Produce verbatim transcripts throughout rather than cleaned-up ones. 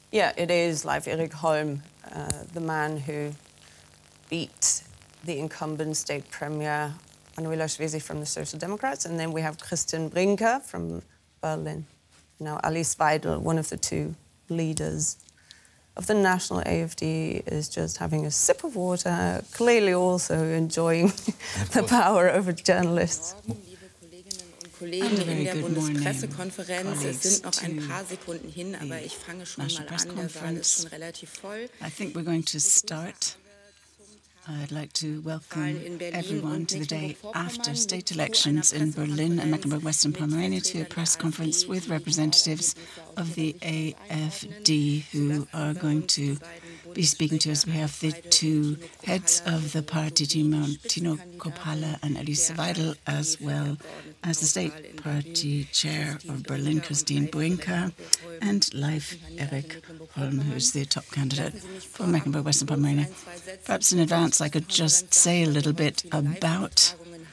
Yeah, it is Leif Erik Holm, uh, the man who beat the incumbent state premier Manuela Schwesig from the Social Democrats, and then we have Christian Brinker from Berlin. Now Alice Weidel, one of the two leaders of the national A F D, is just having a sip of water, clearly also enjoying the power over journalists. Kollegen in der Bundespressekonferenz. Es sind noch ein paar Sekunden hin, aber ich fange schon mal an. Der Saal ist schon relativ voll. I think we're going to start. I'd like to welcome everyone to the day after state elections in Berlin and Mecklenburg-Western-Pomerania to a press conference with representatives of the A F D who are going to be speaking to us. We have the two heads of the party, Tino Kropala and Alice Weidel, as well as the state party chair of Berlin, Christine Brinker, and Leif Erik Holm, who's the top candidate for Mecklenburg-Western-Pomerania. Perhaps in advance I could just say a little bit about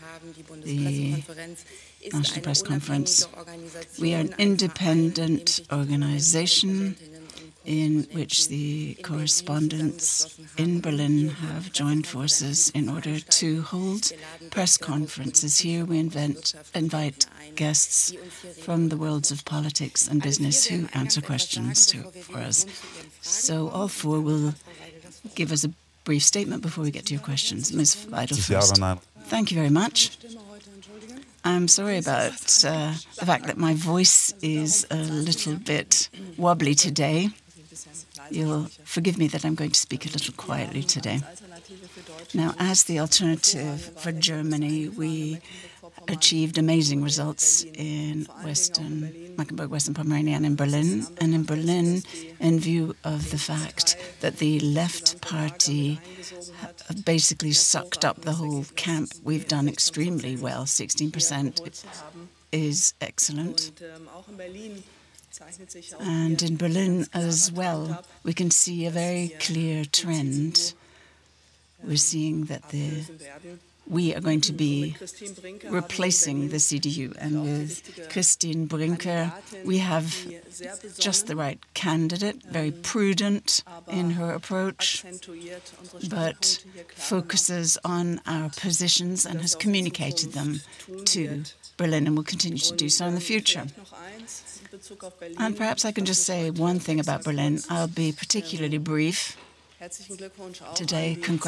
the National Press Conference. We are an independent organization in which the correspondents in Berlin have joined forces in order to hold press conferences. Here we invent, invite guests from the worlds of politics and business who answer questions to, for us. So all four will give us a brief statement before we get to your questions. Miz Weidel first. Thank you very much. I'm sorry about uh, the fact that my voice is a little bit wobbly today. You'll forgive me that I'm going to speak a little quietly today. Now, as the alternative for Germany, we achieved amazing results in Western Mecklenburg-Western-Pomerania and in Berlin. And in Berlin, in view of the fact that the left party basically sucked up the whole camp, we've done extremely well. sixteen percent is excellent. And in Berlin as well, we can see a very clear trend. We're seeing that the we are going to be replacing the C D U. And with Christine Brinker, we have just the right candidate, very prudent in her approach, but focuses on our positions and has communicated them to Berlin and will continue to do so in the future. And perhaps I can just say one thing about Berlin. I'll be particularly brief today.